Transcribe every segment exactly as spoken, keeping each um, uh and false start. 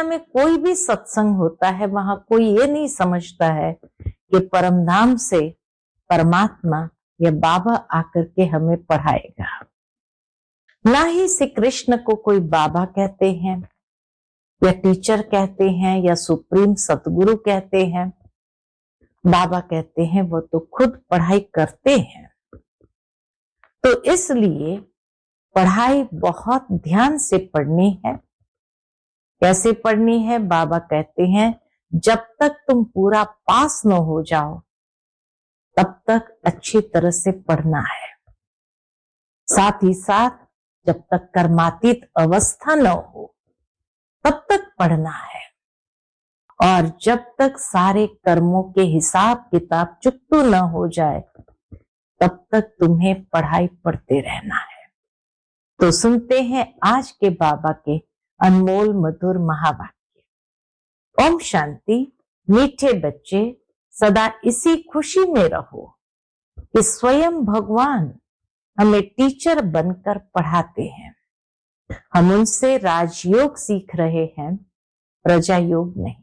दुनिया में कोई भी सत्संग होता है, वहां कोई ये नहीं समझता है कि परमधाम से परमात्मा या बाबा आकर के हमें पढ़ाएगा। ना ही श्री कृष्ण को कोई बाबा कहते हैं या टीचर कहते हैं या सुप्रीम सतगुरु कहते हैं। बाबा कहते हैं वो तो खुद पढ़ाई करते हैं। तो इसलिए पढ़ाई बहुत ध्यान से पढ़नी है। कैसे पढ़नी है? बाबा कहते हैं जब तक तुम पूरा पास न हो जाओ तब तक अच्छी तरह से पढ़ना है। साथ ही साथ जब तक कर्मातीत अवस्था न हो तब तक पढ़ना है। और जब तक सारे कर्मों के हिसाब किताब चुकतू न हो जाए तब तक तुम्हें पढ़ाई पढ़ते रहना है। तो सुनते हैं आज के बाबा के अनमोल मधुर महावाक्य। ओम शांति। मीठे बच्चे, सदा इसी खुशी में रहो कि स्वयं भगवान हमें टीचर बनकर पढ़ाते हैं। हम उनसे राजयोग सीख रहे हैं, प्रजा योग नहीं।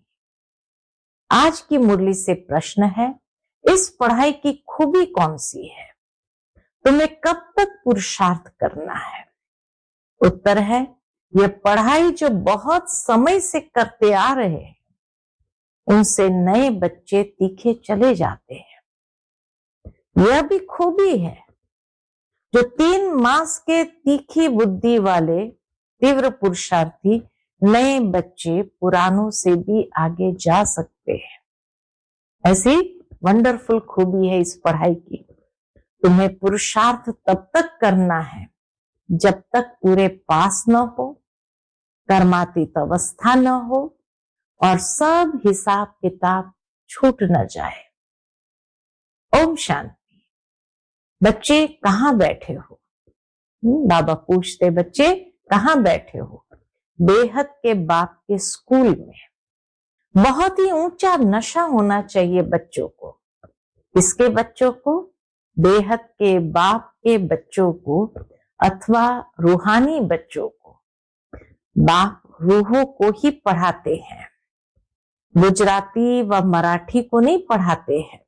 आज की मुरली से प्रश्न है, इस पढ़ाई की खूबी कौन सी है? तुम्हें कब तक पुरुषार्थ करना है? उत्तर है, यह पढ़ाई जो बहुत समय से करते आ रहे हैं उनसे नए बच्चे तीखे चले जाते हैं। यह भी खूबी है जो तीन मास के तीखी बुद्धि वाले तीव्र पुरुषार्थी नए बच्चे पुरानों से भी आगे जा सकते हैं। ऐसी वंडरफुल खूबी है इस पढ़ाई की। तुम्हें पुरुषार्थ तब तक करना है जब तक पूरे पास न हो, कर्मातीत अवस्था न हो और सब हिसाब किताब छूट न जाए। ओम शांति। बच्चे कहाँ बैठे हो? बाबा पूछते, बच्चे कहाँ बैठे हो? बेहद के बाप के स्कूल में। बहुत ही ऊंचा नशा होना चाहिए बच्चों को। किसके बच्चों को? बेहद के बाप के बच्चों को अथवा रूहानी बच्चों को। बाप रूहों को ही पढ़ाते हैं, गुजराती व मराठी को नहीं पढ़ाते हैं।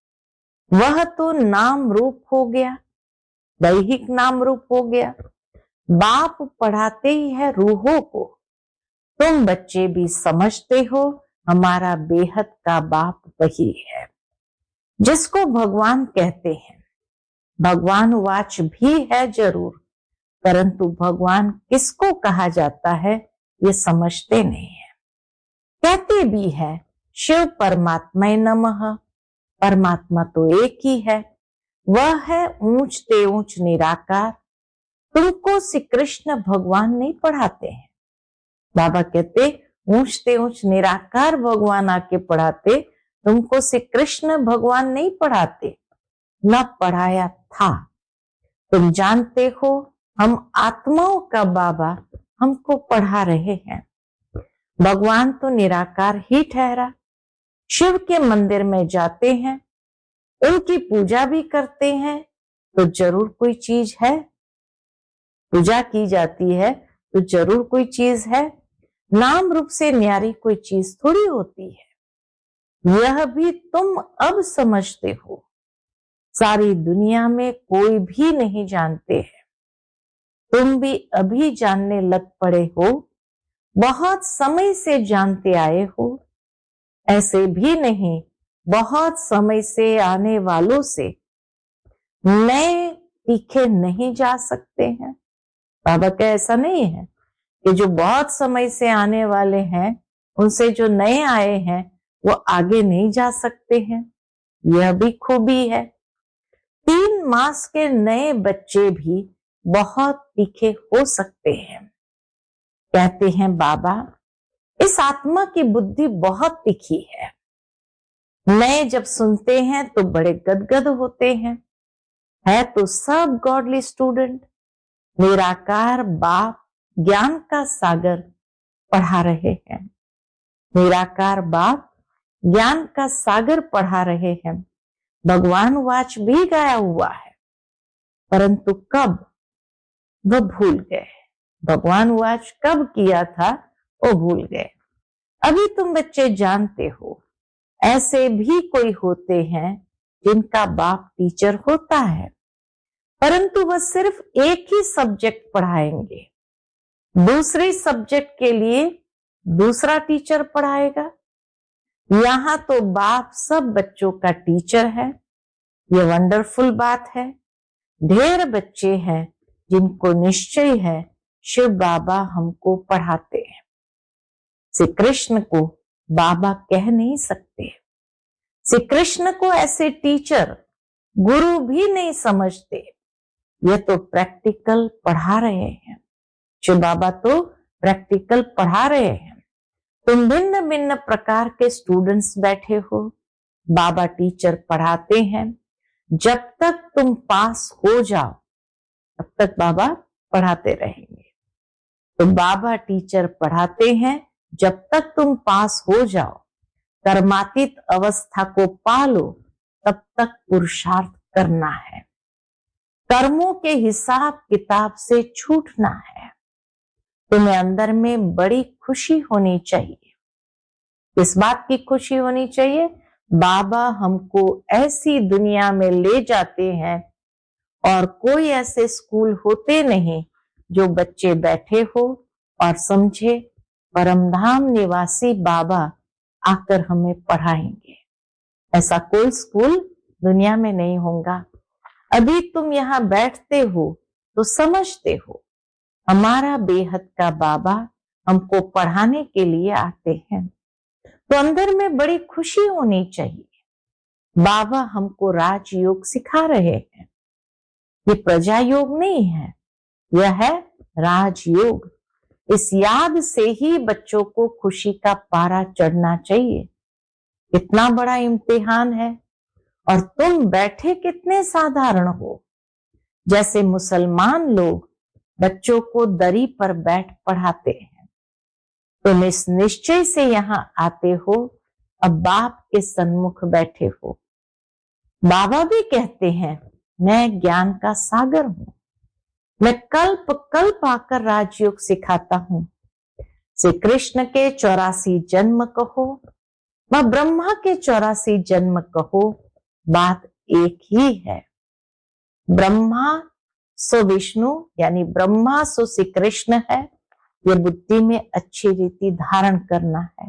वह तो नाम रूप हो गया, दैहिक नाम रूप हो गया। बाप पढ़ाते ही है रूहों को। तुम बच्चे भी समझते हो हमारा बेहद का बाप वही है जिसको भगवान कहते हैं। भगवान वाच भी है जरूर, परंतु भगवान किसको कहा जाता है ये समझते नहीं है। कहते भी है शिव परमात्मा नमः। परमात्मा तो एक ही है, वह है ऊंच ते ऊंच निराकार। तुमको श्री कृष्ण भगवान नहीं पढ़ाते हैं। बाबा कहते ऊंच ते ऊंच निराकार भगवान आके पढ़ाते, तुमको श्री कृष्ण भगवान नहीं पढ़ाते, न पढ़ाया था। तुम जानते हो हम आत्माओं का बाबा हमको पढ़ा रहे हैं। भगवान तो निराकार ही ठहरा। शिव के मंदिर में जाते हैं, उनकी पूजा भी करते हैं तो जरूर कोई चीज है। पूजा की जाती है तो जरूर कोई चीज है। नाम रूप से न्यारी कोई चीज थोड़ी होती है। यह भी तुम अब समझते हो, सारी दुनिया में कोई भी नहीं जानते हैं। तुम भी अभी जानने लग पड़े हो, बहुत समय से जानते आए हो। ऐसे भी नहीं, बहुत समय से आने वालों से नए तीखे नहीं जा सकते हैं। बाबा का ऐसा नहीं है कि जो बहुत समय से आने वाले हैं उनसे जो नए आए हैं वो आगे नहीं जा सकते हैं। यह भी खूबी है। तीन मास के नए बच्चे भी बहुत तीखे हो सकते हैं। कहते हैं बाबा इस आत्मा की बुद्धि बहुत तीखी है। नए जब सुनते हैं तो बड़े गदगद होते हैं। है तो सब गॉडली स्टूडेंट। निराकार बाप ज्ञान का सागर पढ़ा रहे हैं। निराकार बाप ज्ञान का सागर पढ़ा रहे हैं। भगवान वाच भी गाया हुआ है, परंतु कब वह भूल गए। भगवान वाच कब किया था वो भूल गए। अभी तुम बच्चे जानते हो ऐसे भी कोई होते हैं जिनका बाप टीचर होता है, परंतु वह सिर्फ एक ही सब्जेक्ट पढ़ाएंगे, दूसरे सब्जेक्ट के लिए दूसरा टीचर पढ़ाएगा। यहां तो बाप सब बच्चों का टीचर है। ये वंडरफुल बात है। ढेर बच्चे हैं जिनको निश्चय है शिव बाबा हमको पढ़ाते हैं। श्री कृष्ण को बाबा कह नहीं सकते। श्री कृष्ण को ऐसे टीचर गुरु भी नहीं समझते। ये तो प्रैक्टिकल पढ़ा रहे हैं। शिव बाबा तो प्रैक्टिकल पढ़ा रहे हैं। तुम भिन्न भिन्न प्रकार के स्टूडेंट्स बैठे हो, बाबा टीचर पढ़ाते हैं। जब तक तुम पास हो जाओ तब तक बाबा पढ़ाते रहेंगे। तो बाबा टीचर पढ़ाते हैं जब तक तुम पास हो जाओ, कर्मातीत अवस्था को पालो, तब तक पुरुषार्थ करना है। कर्मों के हिसाब किताब से छूटना है। तुम्हें अंदर में बड़ी खुशी होनी चाहिए। इस बात की खुशी होनी चाहिए बाबा हमको ऐसी दुनिया में ले जाते हैं और कोई ऐसे स्कूल होते नहीं जो बच्चे बैठे हो और समझे परमधाम निवासी बाबा आकर हमें पढ़ाएंगे। ऐसा कोई स्कूल दुनिया में नहीं होगा। अभी तुम यहाँ बैठते हो तो समझते हो हमारा बेहद का बाबा हमको पढ़ाने के लिए आते हैं। तो अंदर में बड़ी खुशी होनी चाहिए। बाबा हमको राजयोग सिखा रहे हैं। ये प्रजा योग नहीं है, यह है राजयोग। इस याद से ही बच्चों को खुशी का पारा चढ़ना चाहिए। कितना बड़ा इम्तिहान है और तुम बैठे कितने साधारण हो। जैसे मुसलमान लोग बच्चों को दरी पर बैठ पढ़ाते हैं, तुम इस निश्चय से यहाँ आते हो, अब बाप के सन्मुख बैठे हो। बाबा भी कहते हैं मैं ज्ञान का सागर हूं, मैं कल्प कल्प आकर राजयोग सिखाता हूं। श्री कृष्ण के चौरासी जन्म कहो व ब्रह्मा के चौरासी जन्म कहो, बात एक ही है। ब्रह्मा सो विष्णु यानी ब्रह्मा सो श्री कृष्ण है। ये बुद्धि में अच्छी रीति धारण करना है।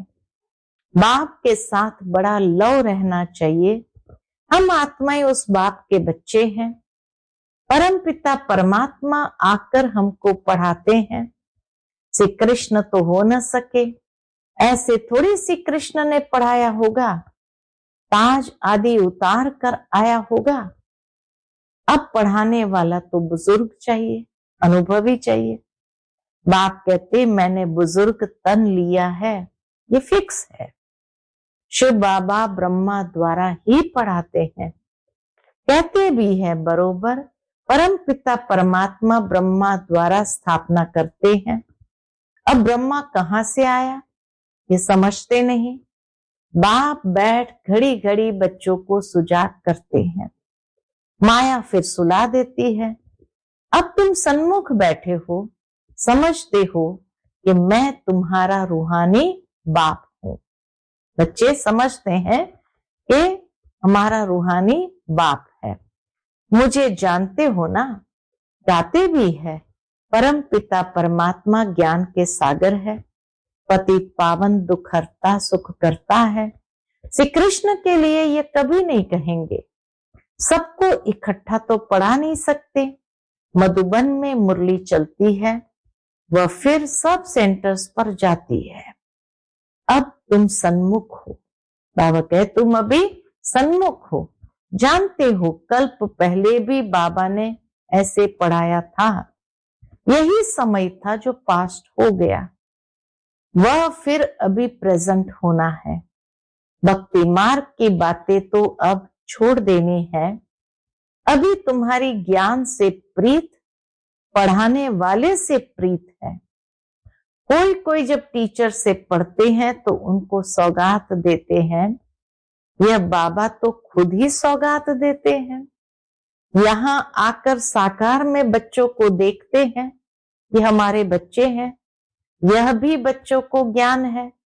बाप के साथ बड़ा लव रहना चाहिए। हम आत्माएं उस बाप के बच्चे हैं। परम पिता परमात्मा आकर हमको पढ़ाते हैं। श्री कृष्ण तो हो न सके, ऐसे थोड़ी श्री कृष्ण ने पढ़ाया होगा, ताज आदि उतार कर आया होगा। अब पढ़ाने वाला तो बुजुर्ग चाहिए, अनुभवी चाहिए। बाप कहते मैंने बुजुर्ग तन लिया है, ये फिक्स है। शिव बाबा ब्रह्मा द्वारा ही पढ़ाते हैं। कहते भी है बरोबर, परम पिता परमात्मा ब्रह्मा द्वारा स्थापना करते हैं। अब ब्रह्मा कहां से आया ये समझते नहीं। बाप बैठ घड़ी घड़ी बच्चों को सुजाग करते हैं, माया फिर सुला देती है। अब तुम सन्मुख बैठे हो, समझते हो कि मैं तुम्हारा रूहानी बाप हूं। बच्चे समझते हैं कि हमारा रूहानी बाप है। मुझे जानते हो ना, गाते भी है परम पिता परमात्मा ज्ञान के सागर है, पतित पावन दुख हरता सुख करता है। श्री कृष्ण के लिए ये कभी नहीं कहेंगे। सबको इकट्ठा तो पढ़ा नहीं सकते। मधुबन में मुरली चलती है, वह फिर सब सेंटर्स पर जाती है। अब तुम सन्मुख हो। बाबा कहे तुम अभी सन्मुख हो। जानते हो कल्प पहले भी बाबा ने ऐसे पढ़ाया था। यही समय था जो पास्ट हो गया, वह फिर अभी प्रेजेंट होना है। भक्ति मार्ग की बातें तो अब छोड़ देनी है। अभी तुम्हारी ज्ञान से प्रीत पढ़ाने वाले से प्रीत है। कोई कोई जब टीचर से पढ़ते हैं तो उनको सौगात देते हैं। यह बाबा तो खुद ही सौगात देते हैं। यहाँ आकर साकार में बच्चों को देखते हैं कि हमारे बच्चे हैं। यह भी बच्चों को ज्ञान है।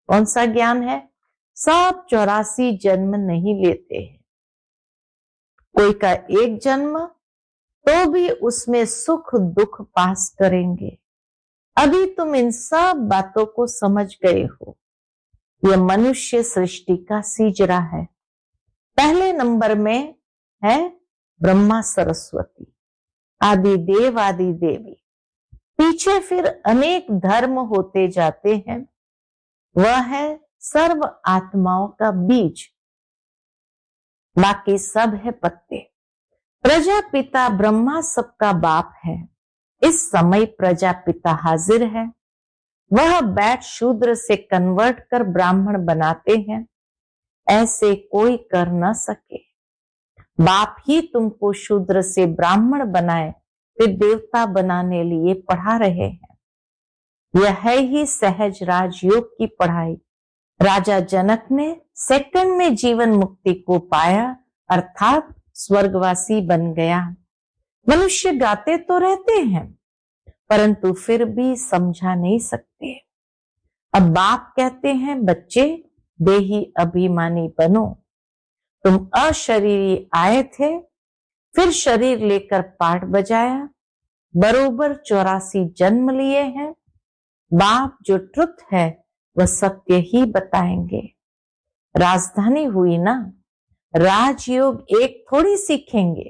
कौन सा ज्ञान है? सब चौरासी जन्म नहीं लेते हैं। कोई का एक जन्म तो भी उसमें सुख दुख पास करेंगे। अभी तुम इन सब बातों को समझ गए हो। यह मनुष्य सृष्टि का सीजरा है। पहले नंबर में है ब्रह्मा सरस्वती, आदि देव आदि देवी। पीछे फिर अनेक धर्म होते जाते हैं। वह है सर्व आत्माओं का बीज, बाकी सब है पत्ते। प्रजापिता ब्रह्मा सबका बाप है। इस समय प्रजापिता हाजिर है। वह बैठ शूद्र से कन्वर्ट कर ब्राह्मण बनाते हैं। ऐसे कोई कर न सके। बाप ही तुमको शूद्र से ब्राह्मण बनाए फिर देवता बनाने लिए पढ़ा रहे हैं। यह है ही सहज राजयोग की पढ़ाई। राजा जनक ने सेकंड में जीवन मुक्ति को पाया, अर्थात स्वर्गवासी बन गया। मनुष्य गाते तो रहते हैं परंतु फिर भी समझा नहीं सकते। अब बाप कहते हैं, बच्चे देही अभिमानी बनो। तुम अशरीरी आए थे, फिर शरीर लेकर पाठ बजाया। बरोबर चौरासी जन्म लिए हैं। बाप जो ट्रुथ है वह सत्य ही बताएंगे। राजधानी हुई ना, राजयोग एक थोड़ी सीखेंगे।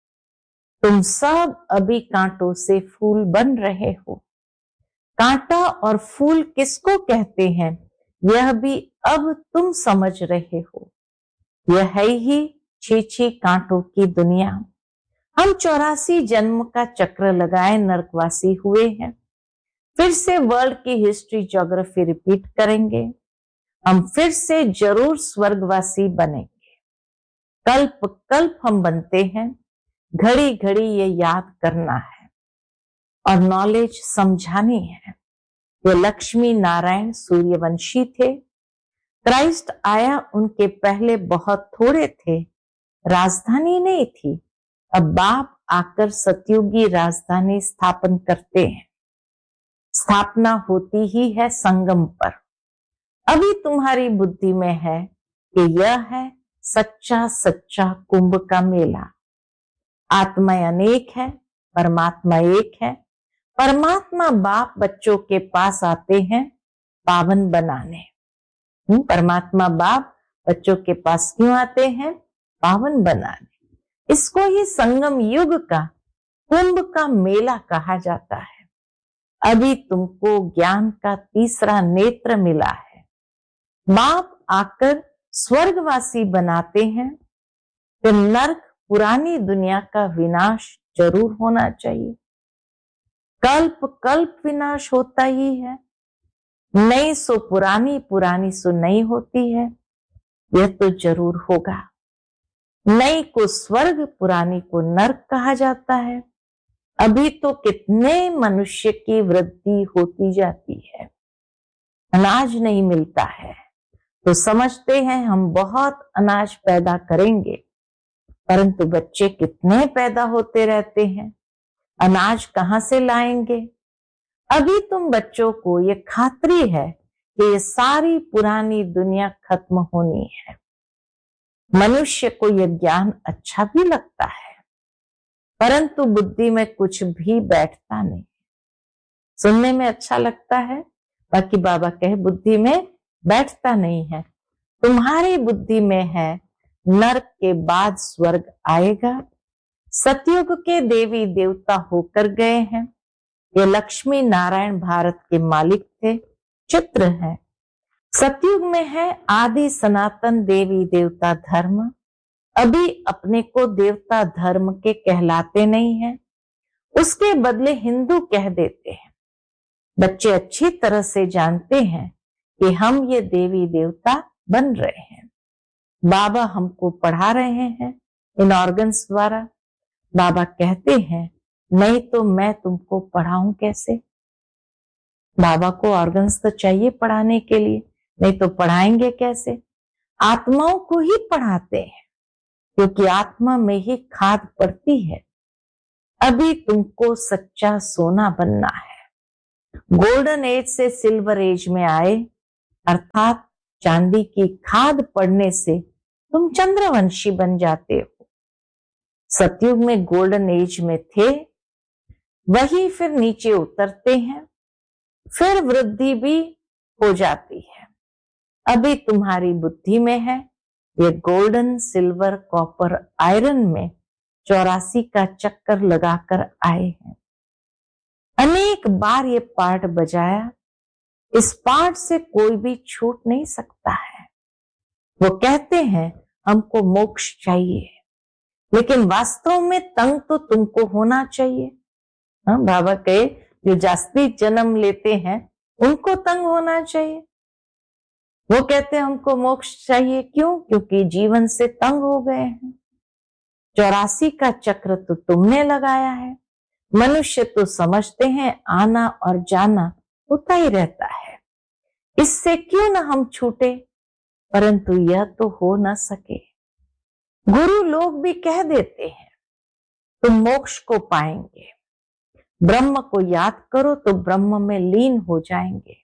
तुम सब अभी कांटों से फूल बन रहे हो। कांटा और फूल किसको कहते हैं यह भी अब तुम समझ रहे हो। यह है ही छह छह कांटों की दुनिया। हम चौरासी जन्म का चक्र लगाए नरकवासी हुए हैं। फिर से वर्ल्ड की हिस्ट्री ज्योग्राफी रिपीट करेंगे। हम फिर से जरूर स्वर्गवासी बनेंगे। कल्प कल्प हम बनते हैं। घड़ी घड़ी ये याद करना है और नॉलेज समझानी है। ये लक्ष्मी नारायण सूर्यवंशी थे। क्राइस्ट आया, उनके पहले बहुत थोड़े थे। राजधानी नहीं थी। अब बाप आकर सतयुगी राजधानी स्थापन करते हैं। स्थापना होती ही है संगम पर। अभी तुम्हारी बुद्धि में है कि यह है सच्चा सच्चा कुंभ का मेला। आत्मा अनेक है, परमात्मा एक है। परमात्मा बाप बच्चों के पास आते हैं पावन बनाने। परमात्मा बाप बच्चों के पास क्यों आते हैं? पावन बनाने। इसको ही संगम युग का कुंभ का मेला कहा जाता है। अभी तुमको ज्ञान का तीसरा नेत्र मिला है। बाप आकर स्वर्गवासी बनाते हैं। फिर नर्क पुरानी दुनिया का विनाश जरूर होना चाहिए। कल्प कल्प विनाश होता ही है। नई सो पुरानी, पुरानी सो नई होती है। यह तो जरूर होगा। नई को स्वर्ग, पुरानी को नर्क कहा जाता है। अभी तो कितने मनुष्य की वृद्धि होती जाती है। अनाज नहीं मिलता है तो समझते हैं हम बहुत अनाज पैदा करेंगे, परंतु बच्चे कितने पैदा होते रहते हैं। अनाज कहां से लाएंगे? अभी तुम बच्चों को ये खातरी है कि ये सारी पुरानी दुनिया खत्म होनी है। मनुष्य को यह ज्ञान अच्छा भी लगता है परंतु बुद्धि में कुछ भी बैठता नहीं। सुनने में अच्छा लगता है, बाकी बाबा कहे बुद्धि में बैठता नहीं है। तुम्हारी बुद्धि में है नरक के बाद स्वर्ग आएगा। सतयुग के देवी देवता होकर गए हैं। ये लक्ष्मी नारायण भारत के मालिक थे। चित्र है। सतयुग में है आदि सनातन देवी देवता धर्म। अभी अपने को देवता धर्म के कहलाते नहीं हैं, उसके बदले हिंदू कह देते हैं। बच्चे अच्छी तरह से जानते हैं कि हम ये देवी देवता बन रहे हैं। बाबा हमको पढ़ा रहे हैं इन ऑर्गन्स द्वारा। बाबा कहते हैं नहीं तो मैं तुमको पढ़ाऊं कैसे। बाबा को ऑर्गन्स तो चाहिए पढ़ाने के लिए, नहीं तो पढ़ाएंगे कैसे। आत्माओं को ही पढ़ाते हैं क्योंकि आत्मा में ही खाद पड़ती है। अभी तुमको सच्चा सोना बनना है। गोल्डन एज से सिल्वर एज में आए, अर्थात चांदी की खाद पड़ने से तुम चंद्रवंशी बन जाते हो। सतयुग में गोल्डन एज में थे, वही फिर नीचे उतरते हैं, फिर वृद्धि भी हो जाती है। अभी तुम्हारी बुद्धि में है, ये गोल्डन, सिल्वर, कॉपर, आयरन में चौरासी का चक्कर लगाकर आए हैं। अनेक बार ये पार्ट बजाया, इस पार्ट से कोई भी छूट नहीं सकता है। वो कहते हैं हमको मोक्ष चाहिए, लेकिन वास्तव में तंग तो तुमको होना चाहिए। हाँ, बाबा कहे जो जास्ती जन्म लेते हैं उनको तंग होना चाहिए। वो कहते हैं हमको मोक्ष चाहिए, क्यों? क्योंकि जीवन से तंग हो गए हैं। चौरासी का चक्र तो तुमने लगाया है। मनुष्य तो समझते हैं आना और जाना होता ही रहता है, इससे क्यों ना हम छूटे, परंतु यह तो हो न सके। गुरु लोग भी कह देते हैं तुम मोक्ष को पाएंगे, ब्रह्म को याद करो तो ब्रह्म में लीन हो जाएंगे।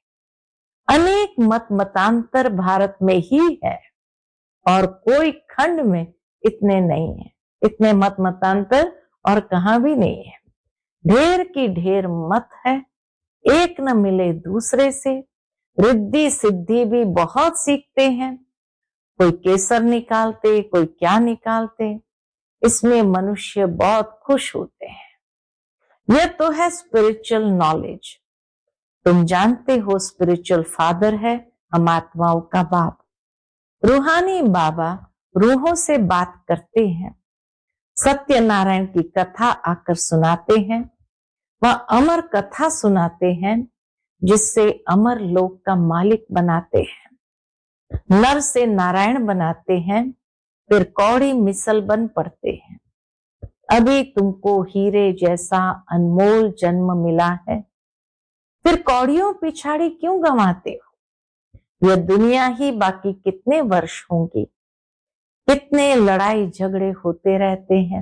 अनेक मत मतांतर भारत में ही है और कोई खंड में इतने नहीं है। इतने मत मतांतर और कहां भी नहीं है। ढेर की ढेर मत है, एक न मिले दूसरे से। रिद्धि सिद्धि भी बहुत सीखते हैं, कोई केसर निकालते, कोई क्या निकालते। इसमें मनुष्य बहुत खुश होते हैं। यह तो है स्पिरिचुअल नॉलेज। तुम जानते हो स्पिरिचुअल फादर है हम आत्माओं का बाप। रूहानी बाबा रूहों से बात करते हैं, सत्यनारायण की कथा आकर सुनाते हैं। वह अमर कथा सुनाते हैं जिससे अमर लोक का मालिक बनाते हैं। नर से नारायण बनाते हैं, फिर कौड़ी मिसल बन पड़ते हैं। अभी तुमको हीरे जैसा अनमोल जन्म मिला है, फिर कौड़ियों पिछाड़ी क्यों गंवाते हो? यह दुनिया ही बाकी कितने वर्ष होंगी, कितने लड़ाई झगड़े होते रहते हैं,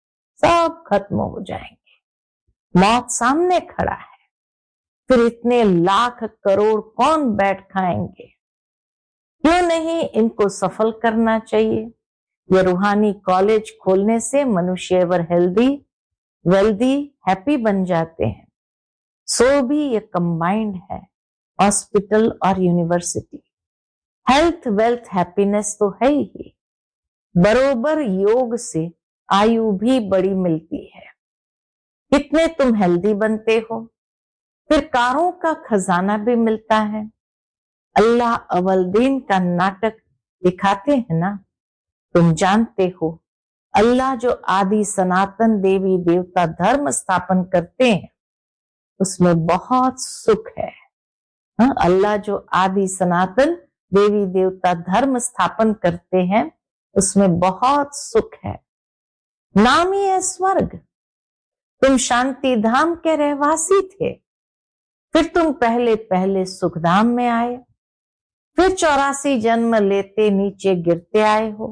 सब खत्म हो जाएंगे। मौत सामने खड़ा है, फिर इतने लाख करोड़ कौन बैठ खाएंगे? क्यों नहीं इनको सफल करना चाहिए? ये रूहानी कॉलेज खोलने से मनुष्य एवर हेल्दी, वेल्दी, हैप्पी बन जाते हैं। सो भी ये कंबाइंड है, हॉस्पिटल और यूनिवर्सिटी। हेल्थ, वेल्थ, हैप्पीनेस तो है ही, बरोबर योग से आयु भी बड़ी मिलती है। कितने तुम हेल्दी बनते हो, फिर कारों का खजाना भी मिलता है। अल्लाह अवलदीन का नाटक दिखाते हैं ना, तुम जानते हो अल्लाह जो आदि सनातन देवी देवता धर्म स्थापन करते हैं उसमें बहुत सुख है। हाँ, अल्लाह जो आदि सनातन देवी देवता धर्म स्थापन करते हैं उसमें बहुत सुख है। नाम ही है स्वर्ग। तुम शांति धाम के रहवासी थे, फिर तुम पहले पहले सुखधाम में आए, फिर चौरासी जन्म लेते नीचे गिरते आए हो।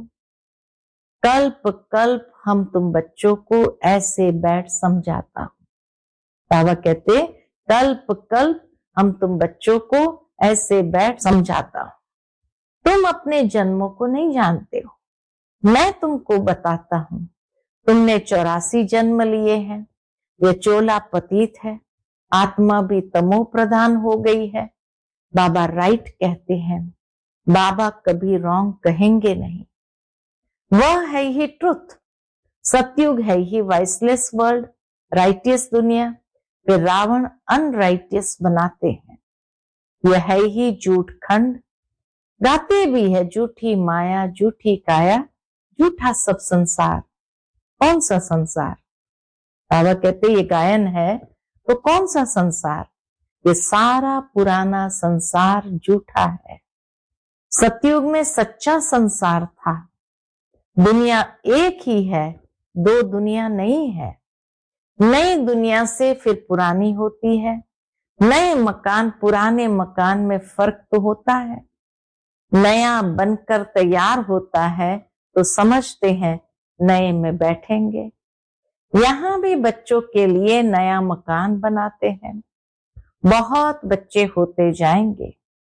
कल्प कल्प हम तुम बच्चों को ऐसे बैठ समझाता हूं। बाबा कहते कल्प कल्प हम तुम बच्चों को ऐसे बैठ समझाता हूं। तुम अपने जन्मों को नहीं जानते हो, मैं तुमको बताता हूं। तुमने चौरासी जन्म लिए हैं, ये चोला पतित है, आत्मा भी तमो प्रधान हो गई है। बाबा राइट कहते हैं, बाबा कभी रॉन्ग कहेंगे नहीं। वह है ही ट्रुथ। सतयुग है ही वाइसलेस वर्ल्ड, राइटियस दुनिया, फिर रावण अनराइटियस बनाते हैं। यह है ही झूठ खंड, गाते भी है झूठी माया, झूठी काया, झूठा सब संसार। कौन सा संसार? बाबा कहते ये गायन है तो कौन सा संसार? ये सारा पुराना संसार झूठा है। सतयुग में सच्चा संसार था। दुनिया एक ही है, दो दुनिया नहीं है। नई दुनिया से फिर पुरानी होती है। नए मकान पुराने मकान में फर्क तो होता है। नया बनकर तैयार होता है तो समझते हैं नए में बैठेंगे। यहाँ भी बच्चों के लिए नया मकान बनाते हैं। बहुत बच्चे होते जाएंगे,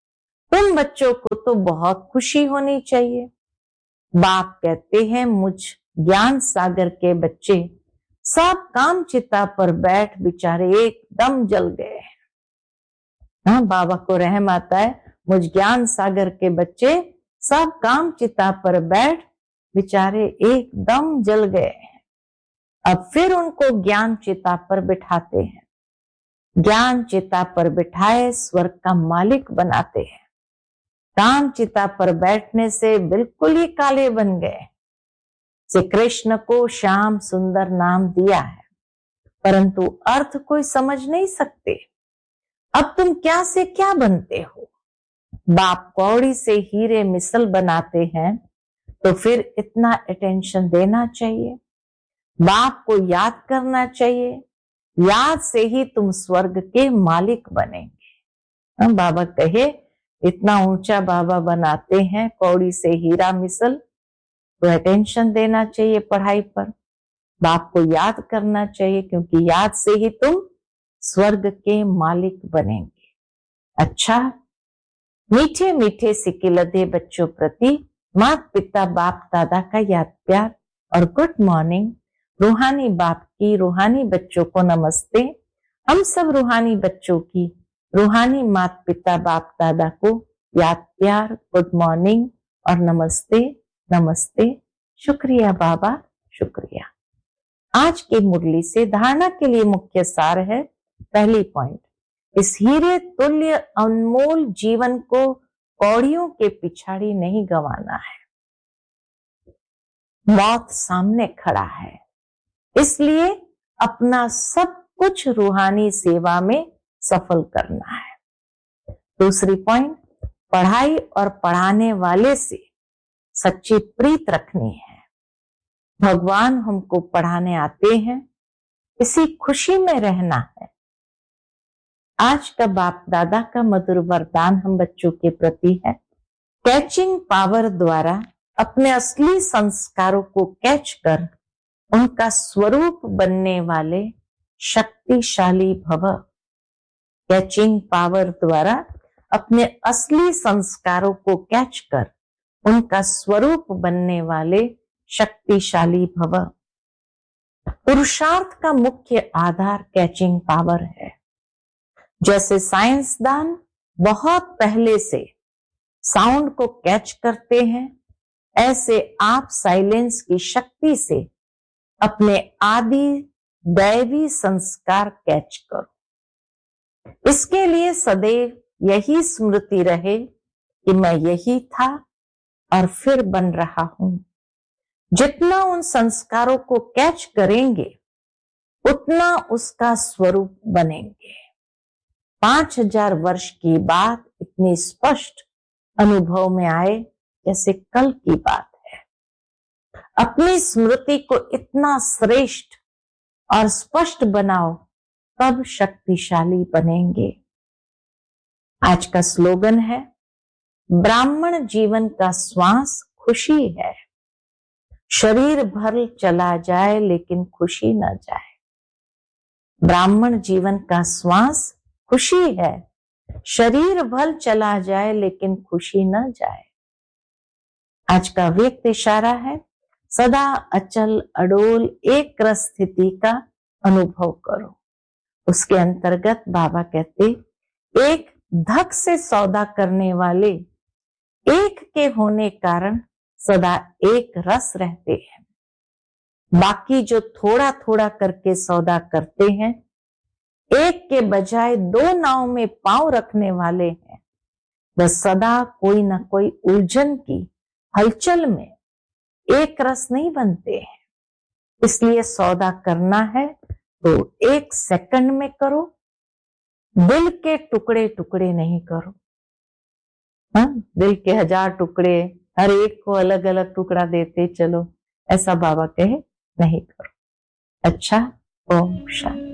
तुम बच्चों को तो बहुत खुशी होनी चाहिए। बाप कहते हैं, मुझ ज्ञान सागर के बच्चे सब काम चिता पर बैठ बेचारे एकदम जल गए। हाँ, बाबा को रहम आता है, मुझ ज्ञान सागर के बच्चे सब काम चिता पर बैठ बेचारे एकदम जल गए। अब फिर उनको ज्ञान चिता पर बिठाते हैं। ज्ञान चिता पर बिठाए स्वर्ग का मालिक बनाते हैं। काम चिता पर बैठने से बिल्कुल ही काले बन गए। श्री कृष्ण को श्याम सुंदर नाम दिया है, परंतु अर्थ कोई समझ नहीं सकते। अब तुम क्या से क्या बनते हो? बाप कौड़ी से हीरे मिसल बनाते हैं, तो फिर इतना अटेंशन देना चाहिए। बाप को याद करना चाहिए। याद से ही तुम स्वर्ग के मालिक बनेंगे। हम बाबा कहे, इतना ऊंचा बाबा बनाते हैं कौड़ी से हीरा मिसल, तो अटेंशन देना चाहिए पढ़ाई पर। बाप को याद करना चाहिए, क्योंकि याद से ही तुम स्वर्ग के मालिक बनेंगे। अच्छा, मीठे मीठे सिकिलधे बच्चों प्रति माता पिता बाप दादा का याद प्यार और गुड मॉर्निंग। रूहानी बाप की रूहानी बच्चों को नमस्ते। हम सब रूहानी बच्चों की रूहानी माता पिता बाप दादा को याद प्यार, गुड मॉर्निंग और नमस्ते नमस्ते। शुक्रिया बाबा, शुक्रिया। आज की मुरली से धारणा के लिए मुख्य सार है। पहली पॉइंट, इस हीरे तुल्य अनमोल जीवन को कौड़ियों के पिछाड़ी नहीं गंवाना है। मौत सामने खड़ा है, इसलिए अपना सब कुछ रूहानी सेवा में सफल करना है। दूसरी पॉइंट, पढ़ाई और पढ़ाने वाले से सच्ची प्रीत रखनी है। भगवान हमको पढ़ाने आते हैं, इसी खुशी में रहना है। आज का बाप दादा का मधुर वरदान हम बच्चों के प्रति है। कैचिंग पावर द्वारा अपने असली संस्कारों को कैच कर उनका स्वरूप बनने वाले शक्तिशाली भव। कैचिंग पावर द्वारा अपने असली संस्कारों को कैच कर उनका स्वरूप बनने वाले शक्तिशाली भव। पुरुषार्थ का मुख्य आधार कैचिंग पावर है। जैसे साइंसदान बहुत पहले से साउंड को कैच करते हैं, ऐसे आप साइलेंस की शक्ति से अपने आदि दैवी संस्कार कैच करो। इसके लिए सदैव यही स्मृति रहे कि मैं यही था और फिर बन रहा हूं। जितना उन संस्कारों को कैच करेंगे, उतना उसका स्वरूप बनेंगे। पांच हजार वर्ष की बात इतनी स्पष्ट अनुभव में आए जैसे कल की बात है। अपनी स्मृति को इतना श्रेष्ठ और स्पष्ट बनाओ, तब शक्तिशाली बनेंगे। आज का स्लोगन है, ब्राह्मण जीवन का श्वास खुशी है। शरीर भर चला जाए लेकिन खुशी न जाए। ब्राह्मण जीवन का श्वास खुशी है। शरीर भर चला जाए लेकिन खुशी न जाए। आज का व्यक्त इशारा है, सदा अचल अडोल एक रस स्थिति का अनुभव करो। उसके अंतर्गत बाबा कहते, एक धक से सौदा करने वाले एक के होने कारण सदा एक रस रहते हैं। बाकी जो थोड़ा थोड़ा करके सौदा करते हैं, एक के बजाय दो नाव में पांव रखने वाले हैं, वह सदा कोई ना कोई उलझन की हलचल में एक रस नहीं बनते हैं। इसलिए सौदा करना है तो एक सेकंड में करो, दिल के टुकड़े टुकड़े नहीं करो। हाँ, दिल के हजार टुकड़े, हर एक को अलग अलग टुकड़ा देते चलो, ऐसा बाबा कहे नहीं करो। अच्छा, ओम शांति।